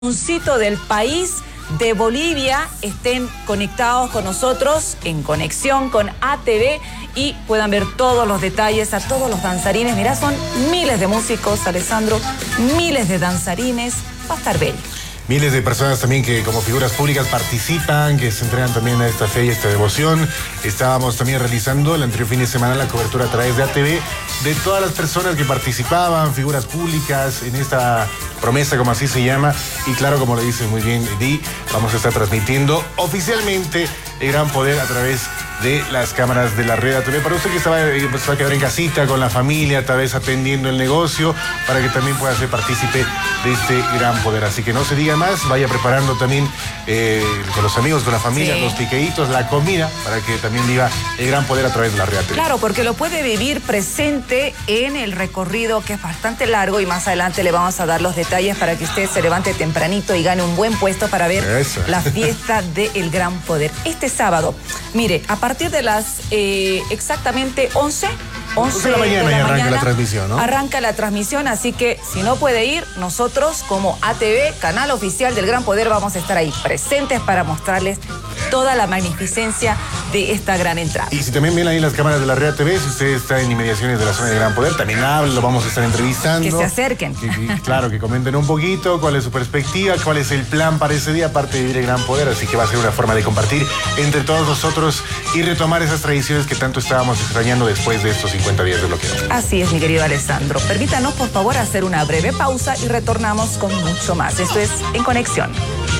rinconcito del país de Bolivia estén conectados con nosotros en conexión con ATV y puedan ver todos los detalles a todos los danzarines. Mirá, son miles de músicos, Alessandro, miles de danzarines. Va a estar bello. Miles de personas también que como figuras públicas participan, que se entregan también a esta fe y esta devoción. Estábamos también realizando el anterior fin de semana la cobertura a través de ATV de todas las personas que participaban, figuras públicas en esta promesa, como así se llama. Y claro, como lo dice muy bien Di, vamos a estar transmitiendo oficialmente el Gran Poder a través de las cámaras de la red ATV. Para usted que se va a quedar en casita con la familia, tal vez atendiendo el negocio, para que también pueda ser partícipe de este Gran Poder. Así que no se diga más, vaya preparando también con los amigos, con la familia, sí, los piqueitos, la comida, para que también viva el Gran Poder a través de la red ATV. Claro, porque lo puede vivir presente en el recorrido, que es bastante largo, y más adelante le vamos a dar los detalles para que usted se levante tempranito y gane un buen puesto para ver la fiesta del Gran Poder. Este sábado, mire, a partir de las exactamente 11 de la mañana ya arranca la transmisión, ¿no? Arranca la transmisión, así que si no puede ir, nosotros como ATV, canal oficial del Gran Poder, vamos a estar ahí presentes para mostrarles toda la magnificencia de esta gran entrada. Y si también ven ahí las cámaras de la red ATV, si usted está en inmediaciones de la zona del Gran Poder, también hablen, lo vamos a estar entrevistando. Que se acerquen. Claro, que comenten un poquito cuál es su perspectiva, cuál es el plan para ese día, aparte de vivir el Gran Poder, así que va a ser una forma de compartir entre todos nosotros y retomar esas tradiciones que tanto estábamos extrañando después de estos 50 días de bloqueo. Así es, mi querido Alessandro. Permítanos, por favor, hacer una breve pausa y retornamos con mucho más. Esto es En Conexión.